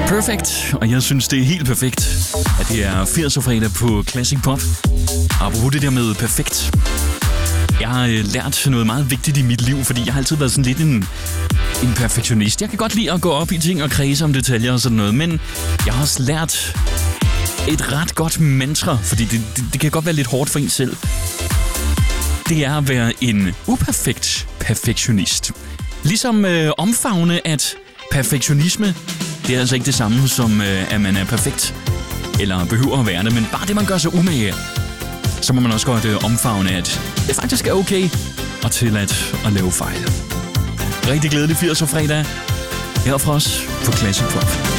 Perfect, og jeg synes, det er helt perfekt, at det er 80'er-fredag på Classic Pop. Apropos det der med perfekt. Jeg har lært noget meget vigtigt i mit liv, fordi jeg har altid været sådan lidt en perfektionist. Jeg kan godt lide at gå op i ting og kredse om detaljer og sådan noget, men jeg har også lært et ret godt mantra, fordi det kan godt være lidt hårdt for en selv. Det er at være en uperfekt perfektionist. Ligesom omfavne, at perfektionisme, det er altså ikke det samme som, at man er perfekt, eller behøver at være det, men bare det, man gør sig umage. Så må man også godt omfavne, at det faktisk er okay og tilladt at lave fejl. Rigtig glædelig 80'er fredag her fra os på Classic Pop.